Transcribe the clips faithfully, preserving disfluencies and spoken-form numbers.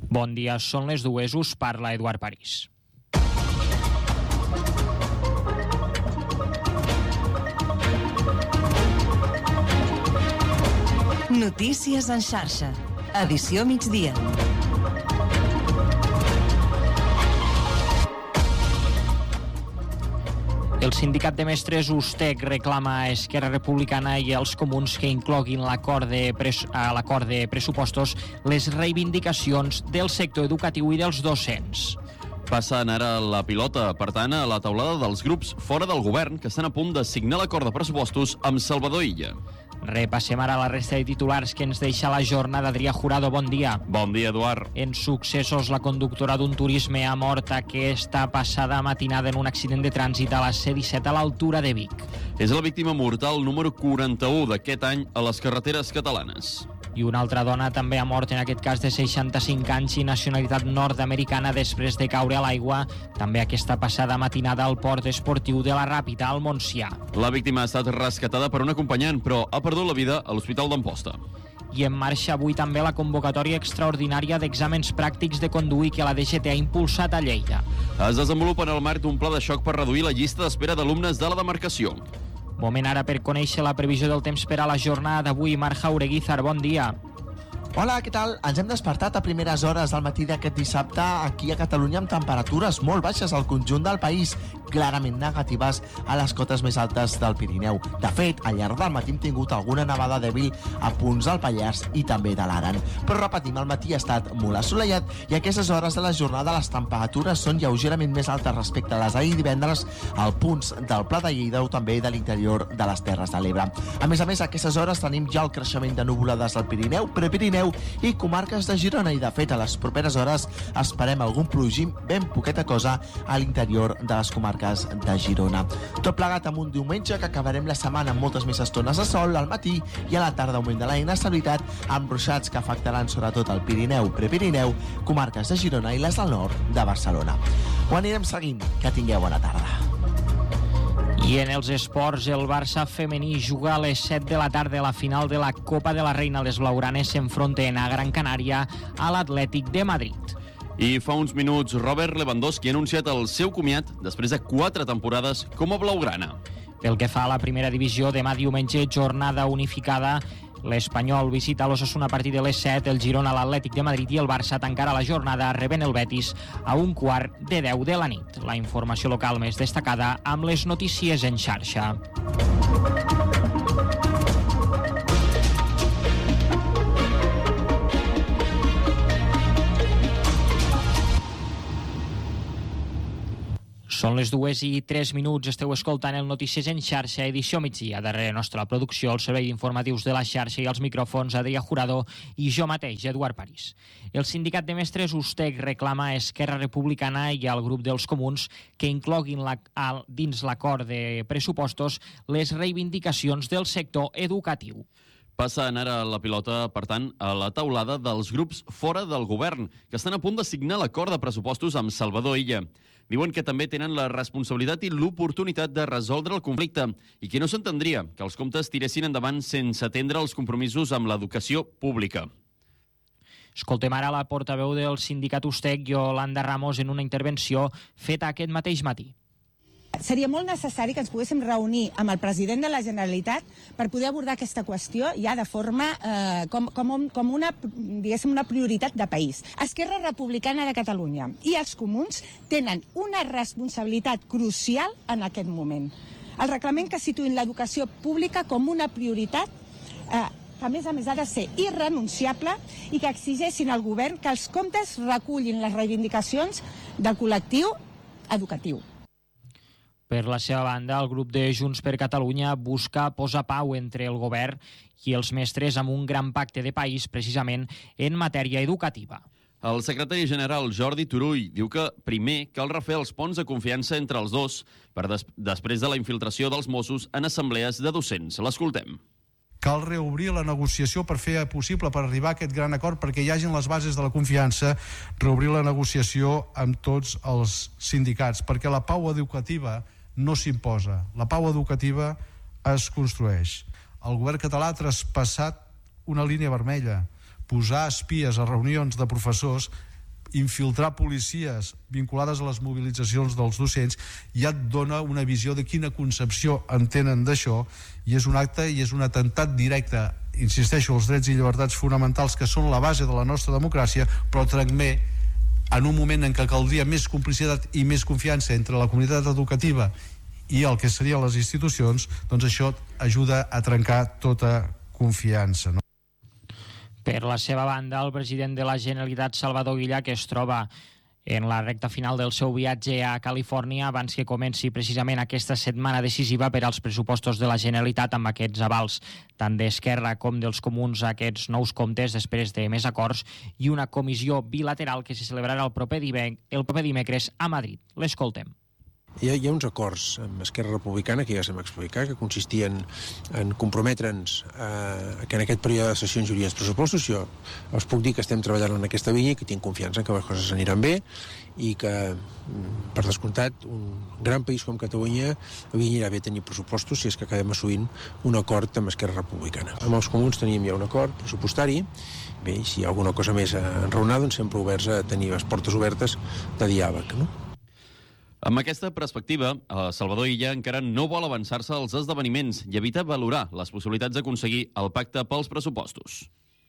Bon dia, són les dues, us parla Eduard París. Notícies en xarxa, edició migdia. El sindicat de mestres U S T E C reclama a Esquerra Republicana i als comuns que incloguin l'acord de, pres- a l'acord de pressupostos les reivindicacions del sector educatiu i dels docents. Passen ara la pilota, per tant, a la taulada dels grups fora del govern que estan a punt de signar l'acord de pressupostos amb Salvador Illa. Repassem ara la resta de titulars que ens deixa la jornada. Adrià Jurado, bon dia. Bon dia, Eduard. En successos, la conductora d'un turisme ha mort aquesta passada matinada en un accident de trànsit a la C disset a l'altura de Vic. És la víctima mortal número quaranta-u d'aquest any a les carreteres catalanes. I una altra dona també ha mort, en aquest cas de seixanta-cinc anys i nacionalitat nord-americana, després de caure a l'aigua, també aquesta passada matinada al port esportiu de la Ràpita, al Montsià. La víctima ha estat rescatada per un acompanyant, però ha perdut la vida a l'Hospital d'Amposta. I en marxa avui també la convocatòria extraordinària d'exàmens pràctics de conduir que la D G T ha impulsat a Lleida. Es desenvolupa en el marc d'un pla de xoc per reduir la llista d'espera d'alumnes de la demarcació. Moment ara per conèixer la previsió del temps per a la jornada d'avui. Marc Jaureguizar, bon dia. Hola, què tal? Ens hem despertat a primeres hores del matí d'aquest dissabte aquí a Catalunya amb temperatures molt baixes al conjunt del país, clarament negatives a les cotes més altes del Pirineu. De fet, al llarg del matí hem tingut alguna nevada dèbil a punts del Pallars i també de l'Aran. Però repetim, el matí ha estat molt assolellat i a aquestes hores de la jornada les temperatures són lleugerament més altes respecte a les d'ahir divendres al punts del Pla de Lleida o també de l'interior de les Terres de l'Ebre. A més a més, a aquestes hores tenim ja el creixement de nuvolades al Pirineu, Prepirineu i comarques de Girona, i de fet a les properes hores esperem algun plogim ben poqueta cosa a l'interior de les comarques de Girona. Tot plegat amb un diumenge que acabarem la setmana amb moltes més estones de sol al matí i a la tarda augment de la inestabilitat amb ruixats que afectaran sobretot el Pirineu, Prepirineu, comarques de Girona i les del nord de Barcelona. Ho anirem seguint. Que tingueu bona tarda. I en els esports, el Barça femení juga a les set de la tarda a la final de la Copa de la Reina. Les blaugranes s'enfronten a Gran Canària a l'Atlètic de Madrid. I fa uns minuts, Robert Lewandowski ha anunciat el seu comiat després de quatre temporades com a blaugrana. Pel que fa a la primera divisió, demà diumenge, jornada unificada. L'Espanyol visita l'Osasuna a partir de les set, el Girona a l'Atlètic de Madrid i el Barça tancarà la jornada rebent el Betis a un quart de deu de la nit. La informació local més destacada amb les notícies en xarxa. Són les dues i tres minuts, esteu escoltant el Notícies en xarxa, edició migdia. Darrere nostra la producció, el servei d'informatius de la xarxa i els micròfons, Adrià Jurado i jo mateix, Eduard París. El sindicat de mestres U S T E C reclama a Esquerra Republicana i al grup dels comuns que incloguin la, al, dins l'acord de pressupostos les reivindicacions del sector educatiu. Passen ara la pilota, per tant, a la taulada dels grups fora del govern, que estan a punt de signar l'acord de pressupostos amb Salvador Illa. Diuen que també tenen la responsabilitat i l'oportunitat de resoldre el conflicte i que no s'entendria que els comptes tiressin endavant sense atendre els compromisos amb l'educació pública. Escoltem ara la portaveu del sindicat U S T E C, Yolanda Ramos, en una intervenció feta aquest mateix matí. Seria molt necessari que ens poguéssim reunir amb el president de la Generalitat per poder abordar aquesta qüestió ja de forma eh, com, com, com una, diguéssim, una prioritat de país. Esquerra Republicana de Catalunya i els comuns tenen una responsabilitat crucial en aquest moment. El reglament que situïn l'educació pública com una prioritat eh, que a més a més ha de ser irrenunciable i que exigeixin al govern que els comptes recullin les reivindicacions del col·lectiu educatiu. Per la seva banda, el grup de Junts per Catalunya busca posar pau entre el govern i els mestres amb un gran pacte de país, precisament en matèria educativa. El secretari general Jordi Turull diu que primer cal refer els ponts de confiança entre els dos per des després de la infiltració dels Mossos en assemblees de docents. L'escoltem. Cal reobrir la negociació per fer possible, per arribar a aquest gran acord, perquè hi hagin les bases de la confiança, reobrir la negociació amb tots els sindicats, perquè la pau educativa no s'imposa, la pau educativa es construeix. El govern català ha traspassat una línia vermella, posar espies a reunions de professors infiltrar policies vinculades a les mobilitzacions dels docents ja et dona una visió de quina concepció en tenen d'això, i és un acte i és un atemptat directe, insisteixo, els drets i llibertats fonamentals que són la base de la nostra democràcia, però també en un moment en què caldria més complicitat i més confiança entre la comunitat educativa i el que serien les institucions, doncs això ajuda a trencar tota confiança, no? Per la seva banda, el president de la Generalitat, Salvador Illa, que es troba en la recta final del seu viatge a Califòrnia abans que comenci precisament aquesta setmana decisiva per als pressupostos de la Generalitat, amb aquests avals tant d'Esquerra com dels Comuns a aquests nous comptes després de més acords i una comissió bilateral que se celebrarà el proper, dimec- el proper dimecres a Madrid. L'escoltem. Hi ha, hi ha uns acords amb Esquerra Republicana que ja s'hem explicat, que consistien en comprometre'ns eh, que en aquest període de sessions hi hauria els pressupostos. Jo us puc dir que estem treballant en aquesta línia i que tinc confiança en que les coses aniran bé i que, per descomptat, un gran país com Catalunya havia anirà bé tenir pressupostos si és que acabem assolint un acord amb Esquerra Republicana. Amb els Comuns teníem ja un acord pressupostari. Bé, si hi ha alguna cosa més a enraonar, doncs sempre oberts a tenir les portes obertes de diàleg, no? Amb aquesta perspectiva, Salvador Illa encara no vol avançar-se als esdeveniments i evita valorar les possibilitats d'aconseguir el pacte pels pressupostos.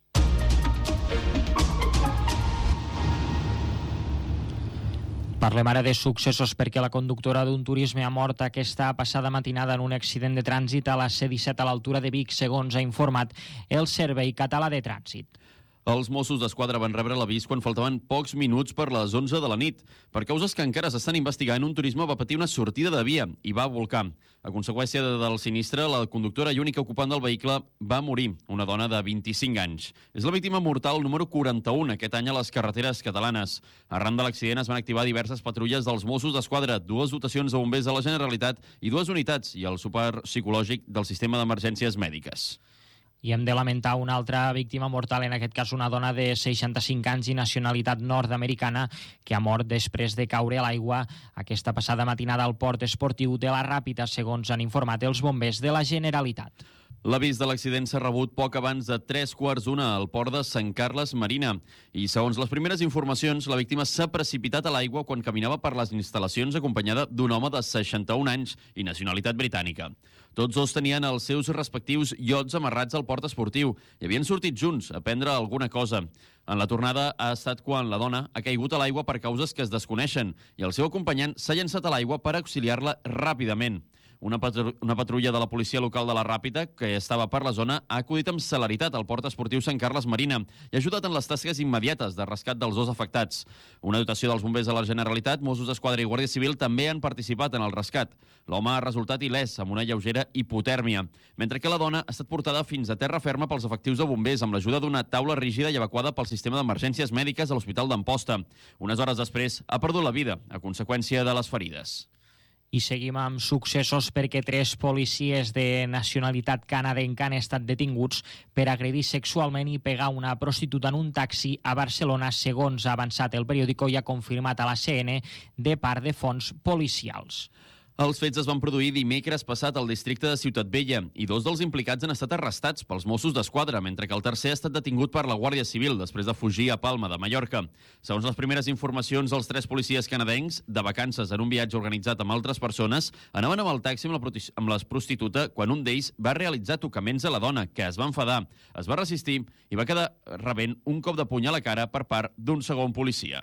Parlem ara de successos perquè la conductora d'un turisme ha mort aquesta passada matinada en un accident de trànsit a la C disset a l'altura de Vic, segons ha informat el Servei Català de Trànsit. Els Mossos d'Esquadra van rebre l'avís quan faltaven pocs minuts per les onze de la nit. Per causes que encara s'estan investigant, un turisme va patir una sortida de via i va volcar. A conseqüència del sinistre, la conductora i única ocupant del vehicle va morir, una dona de vint-i-cinc anys. És la víctima mortal número quaranta-u aquest any a les carreteres catalanes. Arran de l'accident es van activar diverses patrulles dels Mossos d'Esquadra, dues dotacions de bombers de la Generalitat i dues unitats i el suport psicològic del sistema d'emergències mèdiques. I hem de lamentar una altra víctima mortal, en aquest cas una dona de seixanta-cinc anys i nacionalitat nord-americana que ha mort després de caure a l'aigua aquesta passada matinada al port esportiu de la Ràpita, segons han informat els bombers de la Generalitat. L'avís de l'accident s'ha rebut poc abans de tres quarts d'una al port de Sant Carles Marina i, segons les primeres informacions, la víctima s'ha precipitat a l'aigua quan caminava per les instal·lacions acompanyada d'un home de seixanta-un anys i nacionalitat britànica. Tots dos tenien els seus respectius iots amarrats al port esportiu i havien sortit junts a prendre alguna cosa. En la tornada ha estat quan la dona ha caigut a l'aigua per causes que es desconeixen i el seu acompanyant s'ha llançat a l'aigua per auxiliar-la ràpidament. Una, patru una patrulla de la policia local de la Ràpita, que estava per la zona, ha acudit amb celeritat al port esportiu Sant Carles Marina i ha ajudat en les tasques immediates de rescat dels dos afectats. Una dotació dels bombers de la Generalitat, Mossos d'Esquadra i Guàrdia Civil també han participat en el rescat. L'home ha resultat il·lès amb una lleugera hipotèrmia, mentre que la dona ha estat portada fins a terra ferma pels efectius de bombers amb l'ajuda d'una taula rígida i evacuada pel sistema d'emergències mèdiques a l'Hospital d'Amposta. Unes hores després ha perdut la vida a conseqüència de les ferides. I seguim amb successos perquè tres policies de nacionalitat canadenca han estat detinguts per agredir sexualment i pegar una prostituta en un taxi a Barcelona, segons ha avançat el periòdico i ha confirmat a la C N de part de fonts policials. Els fets es van produir dimecres passat al districte de Ciutat Vella i dos dels implicats han estat arrestats pels Mossos d'Esquadra, mentre que el tercer ha estat detingut per la Guàrdia Civil després de fugir a Palma de Mallorca. Segons les primeres informacions, els tres policies canadencs, de vacances en un viatge organitzat amb altres persones, anaven amb el taxi amb la, amb la prostituta quan un d'ells va realitzar tocaments a la dona, que es va enfadar, es va resistir i va quedar rebent un cop de puny a la cara per part d'un segon policia.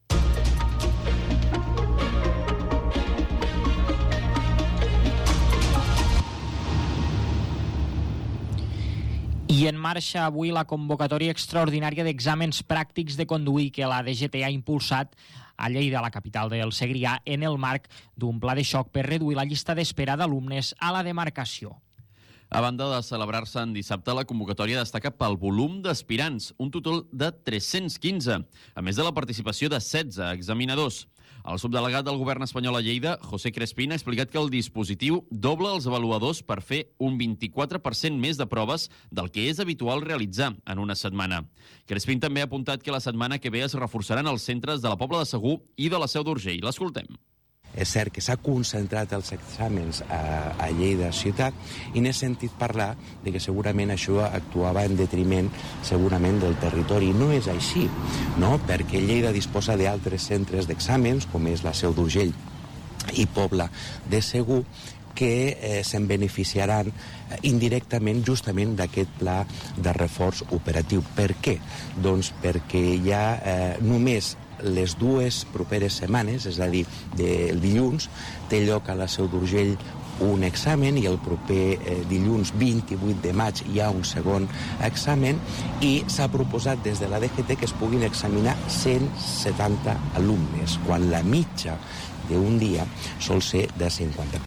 I en marxa avui la convocatòria extraordinària d'exàmens pràctics de conduir que la D G T ha impulsat a Lleida, la capital del Segrià, en el marc d'un pla de xoc per reduir la llista d'espera d'alumnes a la demarcació. A banda de celebrar-se en dissabte, la convocatòria destaca pel volum d'aspirants, un total de tres-cents quinze, a més de la participació de setze examinadors. El subdelegat del govern espanyol a Lleida, José Crespín, ha explicat que el dispositiu dobla els avaluadors per fer un vint-i-quatre per cent més de proves del que és habitual realitzar en una setmana. Crespín també ha apuntat que la setmana que ve es reforçaran els centres de la Pobla de Segur i de la Seu d'Urgell. L'escoltem. És cert que s'ha concentrat els exàmens a, a Lleida ciutat i n'he sentit parlar de que segurament això actuava en detriment segurament del territori. No és així, no? Perquè Lleida disposa d'altres centres d'exàmens, com és la Seu d'Urgell i Pobla de Segur, que eh, se'n beneficiaran eh, indirectament justament d'aquest pla de reforç operatiu. Per què? Doncs perquè hi ha eh, només les dues properes setmanes, és a dir, del dilluns, té lloc a la Seu d'Urgell un examen i el proper eh, dilluns vint-i-vuit de maig hi ha un segon examen i s'ha proposat des de la D G T que es puguin examinar cent setanta alumnes, quan la mitja d'un dia sol ser de cinquanta.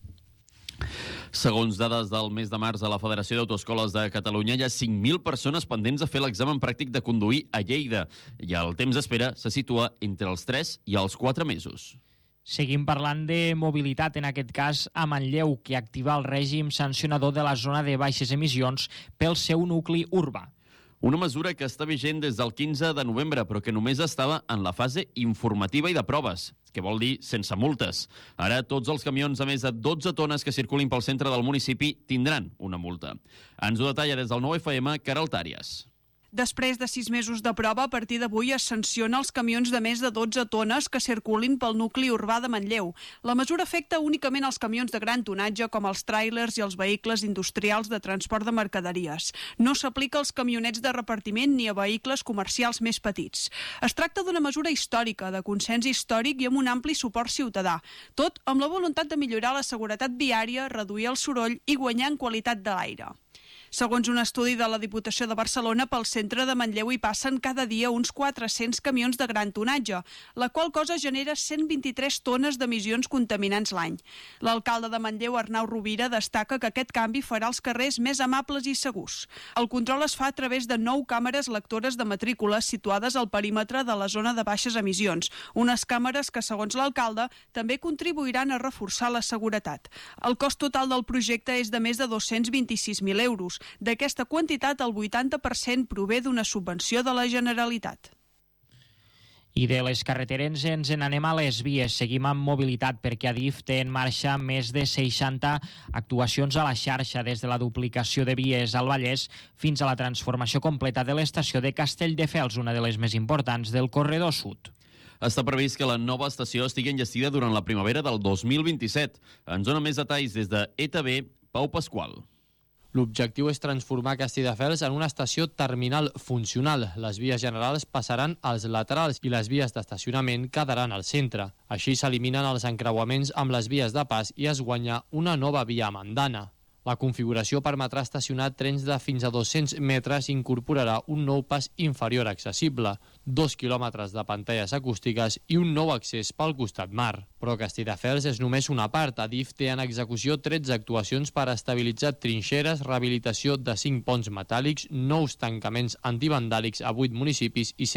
Segons dades del mes de març a la Federació d'Autoescoles de Catalunya, hi ha cinc mil persones pendents de fer l'examen pràctic de conduir a Lleida i el temps d'espera se situa entre els tres i els quatre mesos. Seguim parlant de mobilitat, en aquest cas a Manlleu, que activa el règim sancionador de la zona de baixes emissions pel seu nucli urbà. Una mesura que està vigent des del quinze de novembre, però que només estava en la fase informativa i de proves, que vol dir sense multes. Ara tots els camions de més de dotze tones que circulin pel centre del municipi tindran una multa. Ens ho detalla des del nou F M, Caral Tàries. Després de sis mesos de prova, a partir d'avui es sanciona els camions de més de dotze tones que circulin pel nucli urbà de Manlleu. La mesura afecta únicament els camions de gran tonatge, com els tràilers i els vehicles industrials de transport de mercaderies. No s'aplica als camionets de repartiment ni a vehicles comercials més petits. Es tracta d'una mesura històrica, de consens històric i amb un ampli suport ciutadà. Tot amb la voluntat de millorar la seguretat viària, reduir el soroll i guanyar en qualitat de l'aire. Segons un estudi de la Diputació de Barcelona, pel centre de Manlleu hi passen cada dia uns quatre-cents camions de gran tonatge, la qual cosa genera cent vint-i-tres tones d'emissions contaminants l'any. L'alcalde de Manlleu, Arnau Rovira, destaca que aquest canvi farà els carrers més amables i segurs. El control es fa a través de nou càmeres lectores de matrícules situades al perímetre de la zona de baixes emissions, unes càmeres que, segons l'alcalde, també contribuiran a reforçar la seguretat. El cost total del projecte és de més de dos-cents vint-i-sis mil euros. D'aquesta quantitat, el vuitanta per cent prové d'una subvenció de la Generalitat. I de les carreteres ens en anem a les vies. Seguim amb mobilitat perquè Adif té en marxa més de seixanta actuacions a la xarxa, des de la duplicació de vies al Vallès fins a la transformació completa de l'estació de Castelldefels, una de les més importants del corredor sud. Està previst que la nova estació estigui enllestida durant la primavera del dos mil vint-i-set. Ens dona més detalls des de E T B, Pau Pasqual. L'objectiu és transformar Castelldefels en una estació terminal funcional. Les vies generals passaran als laterals i les vies d'estacionament quedaran al centre. Així s'eliminen els encreuaments amb les vies de pas i es guanya una nova via amb andana. La configuració permetrà estacionar trens de fins a dos-cents metres i incorporarà un nou pas inferior accessible, dos quilòmetres de pantalles acústiques i un nou accés pel costat mar. Però Castelldefels és només una part. Adif té en execució tretze actuacions per estabilitzar trinxeres, rehabilitació de cinc ponts metàl·lics, nous tancaments antivandàlics a vuit municipis i